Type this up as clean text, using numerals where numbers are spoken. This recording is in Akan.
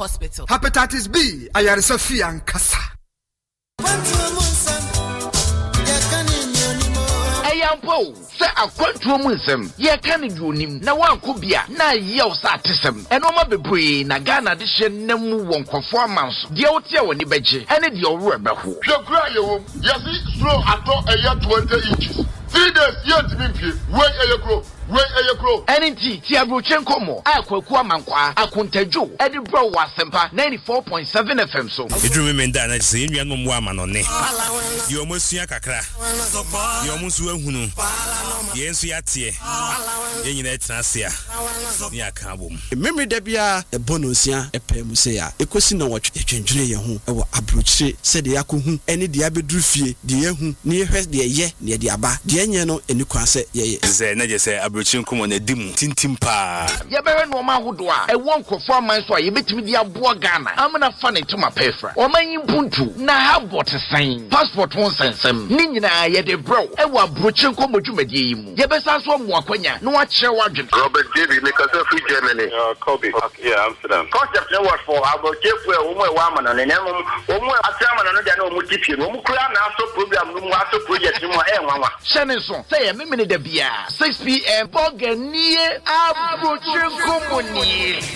Hospital. Hepatitis B, ayaresa fi ankasa. Ayampo, say akwantuo mu nsem. Ye ka ne duonim na wanko bia na ye wo sa atesem. Enoma bebree na Ghana de hye nemu wonkofo amanso. De wote a woni beje, ene de owro ebeho. Hwekura yewom. Yesi slow ato 20 inches. 3 days yet be wait ayekro. NNT Tiabruchenko mo akwaku amankwa akontajo edi bro wasempa 94.7 FM so edru me nda na se enua no mo ama no ne ye omosua kakra ye omusu ahunu ye ensu yatie ye nyina etrasia ni aka bom memre da bia e bonosia epem se ya ekosi na wotwe twendwene ye ho e wo abrochire se de yakohu ene de abedru fie de yehu ne yehwe de ye ne de aba de enye no eni kwa se ye ze na je se abrochire na dimu tintim pa ye bewe no ma hodo a e won kofo aman so a ye betimi di aboa Ghana amna fa ne tuma pefra o man yimpuntu na habot sign passport won sensem ni nyina ye de bro e wa brochen ko modwumade yi mu ye besa so mo akwanya no a kire wadwen Robert David make us free Germany. Kobe. Yeah, Amsterdam. Concept no what for about chefu e wo mo e wa amana ne nemu wo mo atiama na no dia na o mo tipie no mo kura na so program no mo aso project mo e nwanwa shene so say ye memene da bia 6 p.m. Boganie abrochen ko moni